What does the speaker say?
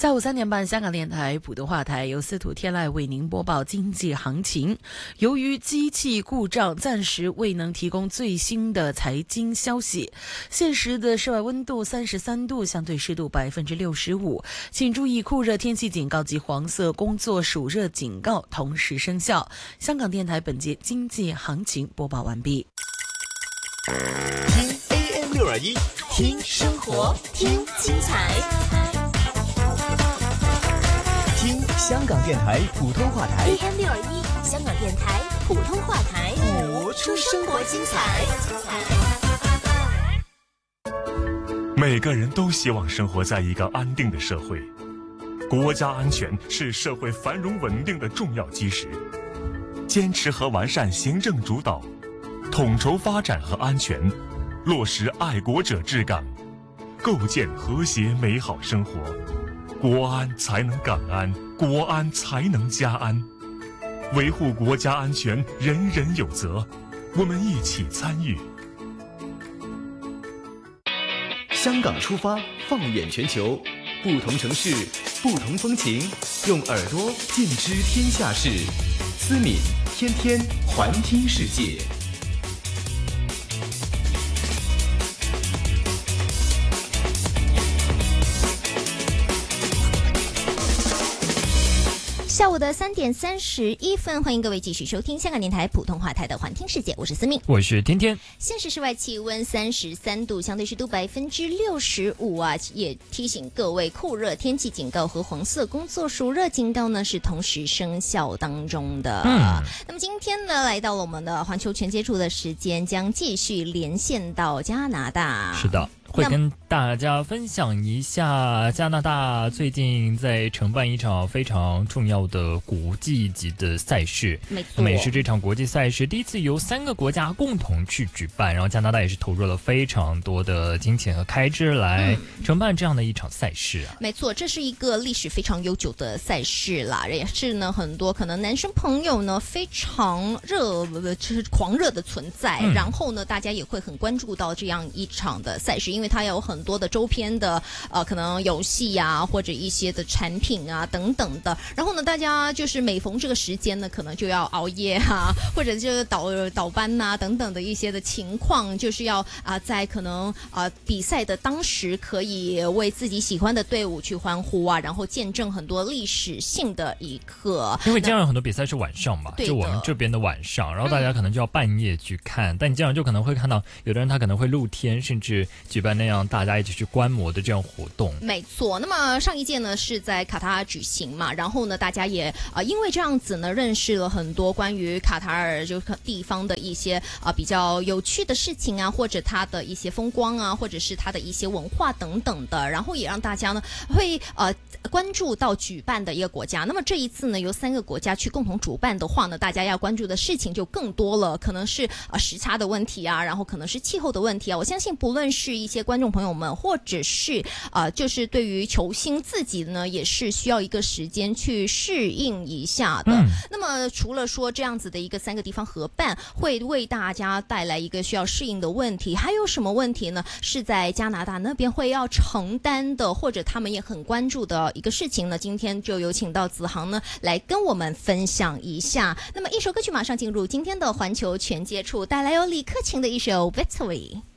下午3点半，香港电台普通话台由司徒天籁为您播报经济行情。由于机器故障，暂时未能提供最新的财经消息。现时的室外温度33度，相对湿度65%。请注意酷热天气警告及黄色工作暑热警告同时生效。香港电台本节经济行情播报完毕。 听 AM621，听生活，听精彩。听香港电台普通话台 AM621，香港电台普通话台， 播出生活精彩。 每个人都希望生活在一个安定的社会，国家安全是社会繁荣稳定的重要基石。坚持和完善行政主导，统筹发展和安全，落实爱国者治港，构建和谐美好生活。国安才能港安，国安才能家安。维护国家安全，人人有责，我们一起参与。 香港出发，放眼全球，不同城市，不同风情，用耳朵尽知天下事。思敏天天环听世界。 下午的3点31分，欢迎各位继续收听香港电台普通话台的环听世界，我是思敏， 我是天天。 现时室外气温33度，相对湿度65%啊，也提醒各位酷热天气警告和黄色工作暑热警告呢是同时生效当中的。那么今天呢，来到了我们的环球全接触的时间，将继续连线到加拿大。 是的。会跟大家分享一下加拿大最近在承办一场非常重要的国际级的赛事， 没错， 那么也是这场国际赛事第一次由3个国家共同去举办，然后加拿大也是投入了非常多的金钱和开支来承办这样的一场赛事啊。 没错，这是一个历史非常悠久的赛事啦，也是呢很多可能男生朋友呢非常就是狂热的存在，然后呢大家也会很关注到这样一场的赛事，因为它有很多的周边的可能游戏啊，或者一些的产品啊等等的。然后呢，大家就是每逢这个时间呢，可能就要熬夜啊，或者这个倒班啊等等的一些的情况，就是要在可能比赛的当时，可以为自己喜欢的队伍去欢呼啊，然后见证很多历史性的一刻。 因为这样有很多比赛是晚上嘛，就我们这边的晚上，然后大家可能就要半夜去看，但你这样就可能会看到有的人他可能会露天，甚至举办那样大家一起去观摩的这样活动。 没错，那么上一届呢是在卡塔尔举行嘛，然后呢大家也因为这样子呢认识了很多关于卡塔尔就地方的一些比较有趣的事情啊，或者它的一些风光啊，或者是它的一些文化等等的，然后也让大家呢会关注到举办的一个国家。那么这一次呢由3个国家去共同主办的话呢，大家要关注的事情就更多了，可能是时差的问题啊，然后可能是气候的问题啊。我相信不论是一些观众朋友们，或者是就是对于球星自己呢，也是需要一个时间去适应一下的。那么除了说这样子的一个3个地方合办会为大家带来一个需要适应的问题，还有什么问题呢？是在加拿大那边会要承担的，或者他们也很关注的一个事情呢？今天就有请到子航呢来跟我们分享一下。那么一首歌曲马上进入今天的环球全接触，带来由李克勤的一首 Victory。